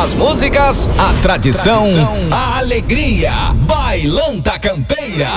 As músicas, a tradição, a alegria. Bailanta Campeira.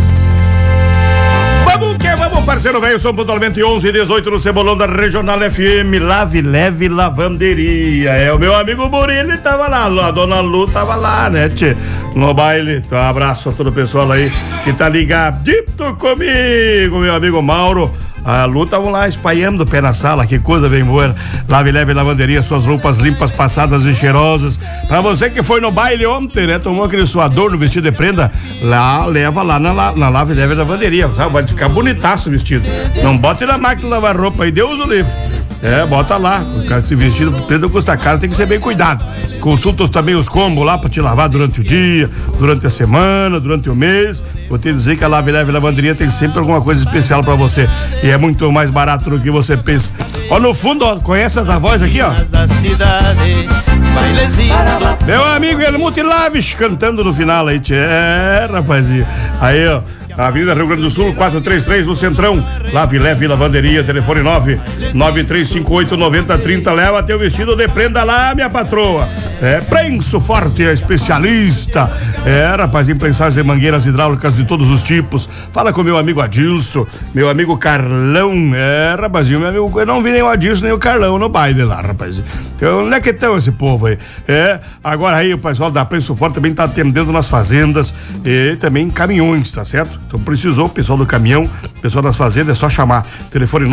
Vamos, parceiro velho, são pontualmente 11h18 no Cebolão da Regional FM, Lave Leve Lavanderia. O meu amigo Murilo tava lá, a dona Lu tava lá, né, tchê, no baile. Então, um abraço a todo o pessoal aí que tá ligadito comigo, meu amigo Mauro. A Lu estavam lá espalhando o pé na sala, que coisa bem boa. Lave Leve Lavanderia, suas roupas limpas, passadas e cheirosas. Pra você que foi no baile ontem, né? Tomou aquele suador no vestido de prenda, lá, leva lá na Lave Leve Lavanderia, sabe? Vai ficar bonitaço o vestido. Não bote na máquina de lavar roupa aí, Deus o livre. Bota lá. Esse vestido prenda custa caro, tem que ser bem cuidado. Consulta também os combos lá pra te lavar durante o dia, durante a semana, durante o mês. Vou te dizer que a Lave Leve Lavanderia tem sempre alguma coisa especial pra você. E é muito mais barato do que você pensa. Ó, no fundo, ó, conhece essa voz aqui, ó? Meu amigo Helmut Laves cantando no final aí, rapazinho. Aí, ó. Avenida Rio Grande do Sul, 433 no Centrão. Lave Leve Lavanderia, telefone 993589030. Leva teu vestido de prenda lá, minha patroa. Prenso Forte é especialista. Rapazinho, prensagens de mangueiras hidráulicas de todos os tipos. Fala com meu amigo Adilson, meu amigo Carlão. Rapazinho, meu amigo, eu não vi nem o Adilson nem o Carlão no baile lá, rapazinho. Então, onde é que estão esse povo aí? Agora aí o pessoal da Prenso Forte também tá atendendo nas fazendas e também em caminhões, tá certo? Então precisou, o pessoal do caminhão, o pessoal das fazendas, é só chamar. Telefone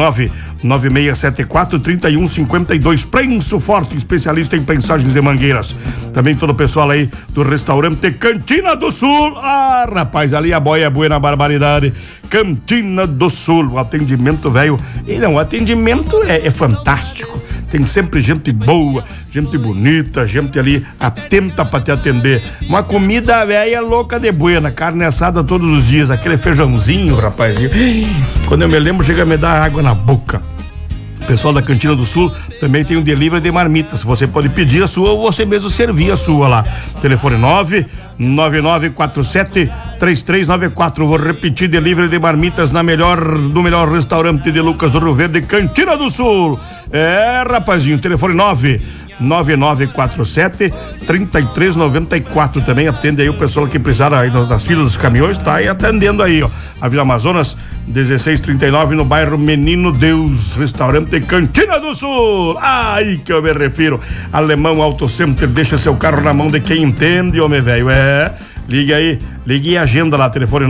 99674-3152. Prenso Forte, especialista em prensagens de mangueiras. Também todo o pessoal aí do restaurante Cantina do Sul. Ah, rapaz, ali a boia é boa na barbaridade. Cantina do Sul, o atendimento velho. E não, o atendimento é fantástico. Tem sempre gente boa, gente bonita, gente ali atenta pra te atender. Uma comida velha louca de buena, carne assada todos os dias, aquele feijãozinho, rapazinho. Quando eu me lembro, chega a me dar água na boca. O pessoal da Cantina do Sul também tem um delivery de marmitas. Você pode pedir a sua ou você mesmo servir a sua lá. Telefone 99947-3394. Vou repetir, delivery de marmitas no melhor restaurante de Lucas do Rio Verde, Cantina do Sul. Rapazinho, telefone 99947-3394. Também atende aí o pessoal que precisar aí das filas dos caminhões, tá aí atendendo aí, ó. A Vila Amazonas 1639 no bairro Menino Deus, restaurante Cantina do Sul. Aí que eu me refiro. Alemão Auto Center, deixa seu carro na mão de quem entende, homem velho. Ligue aí, ligue e agenda lá, telefone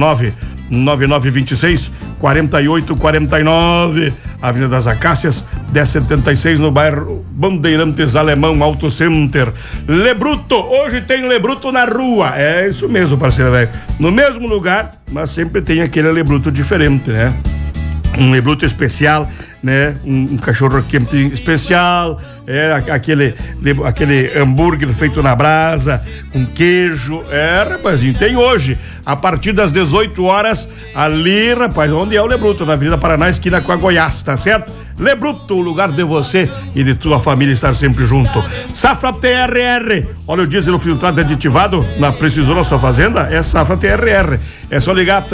99926-4849, Avenida das Acácias 1076 no bairro Bandeirantes, Alemão Auto Center. Lebruto, hoje tem Lebruto na rua, é isso mesmo, parceiro velho, no mesmo lugar, mas sempre tem aquele Lebruto diferente, né? Um Lebruto especial, né? Um cachorro quente especial, aquele hambúrguer feito na brasa, com queijo, rapazinho, tem hoje, a partir das 18 horas, ali, rapaz, onde é o Lebruto? Na Avenida Paraná, esquina com a Goiás, tá certo? Lebruto, o lugar de você e de tua família estar sempre junto. Safra TRR, olha o diesel filtrado aditivado, precisou na sua fazenda? É Safra TRR, é só ligar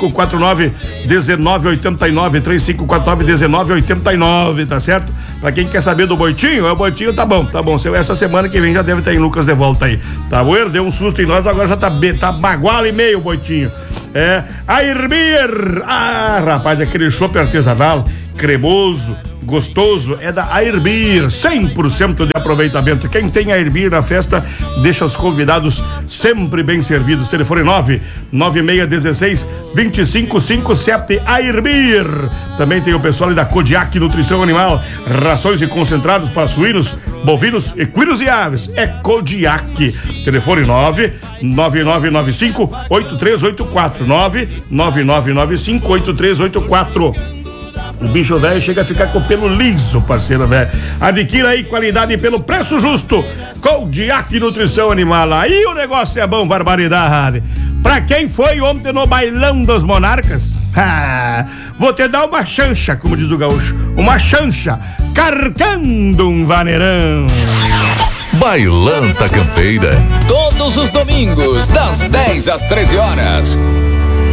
3549-1989, 3549-1989, tá certo? Pra quem quer saber do Boitinho, o Boitinho tá bom. Essa semana que vem já deve estar em Lucas de volta aí, tá bom? Deu um susto em nós, agora já tá bagual e meio o Boitinho. A Airbir, rapaz, aquele chopp artesanal, cremoso, gostoso, é da Airbir, 100% de aproveitamento. Quem tem Airbir na festa, deixa os convidados sempre bem servidos. Telefone 99616-2557, Airbir. Também tem o pessoal da Kodiak Nutrição Animal, rações e concentrados para suínos, bovinos, equinos e aves. É Kodiak. Telefone 99995-8384, 99995-8384. O bicho velho chega a ficar com o pelo liso, parceiro velho. Adquira aí qualidade pelo preço justo. Kodiak Nutrição Animal. Aí o negócio é bom, barbaridade. Pra quem foi ontem no Bailão dos Monarcas, vou te dar uma chancha, como diz o gaúcho. Uma chancha, carcando um vaneirão. Bailanta Campeira. Todos os domingos, das 10 às 13 horas.